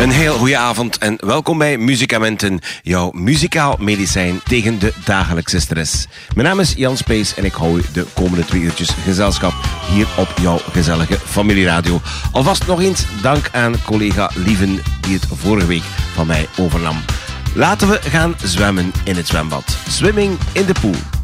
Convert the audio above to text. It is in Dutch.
Een heel goede avond en welkom bij Muziekamenten, jouw muzikaal medicijn tegen de dagelijkse stress. Mijn naam is Jan Spees en ik hou u de komende 2 uurtjes gezelschap hier op jouw gezellige familieradio. Alvast nog eens dank aan collega Lieven die het vorige week van mij overnam. Laten we gaan zwemmen in het zwembad. Swimming in the pool.